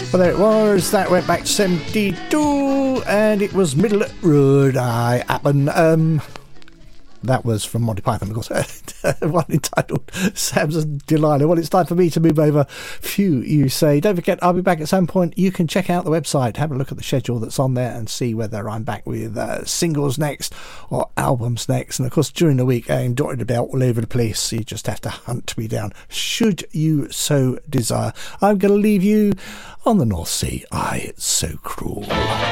Well, there it was. That went back to 72, and it was Middle Road I Happen. That was from Monty Python, of course. One entitled Sam's Delilah. Well, it's time for me to move over. Phew, you say. Don't forget, I'll be back at some point. You can check out the website, have a look at the schedule that's on there, and see whether I'm back with singles next or albums next. And of course, during the week, I'm dotted about all over the place. You just have to hunt me down, should you so desire. I'm going to leave you on the North Sea. Aye, it's so cruel.